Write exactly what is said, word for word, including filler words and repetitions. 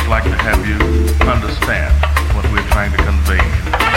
like to have you understand what we're trying to convey.